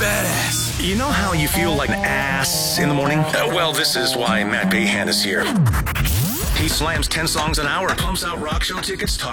badass. You know how you feel like an ass in the morning? Well, this is why Matt Bayhan is here. He slams 10 songs an hour, pumps out rock show tickets,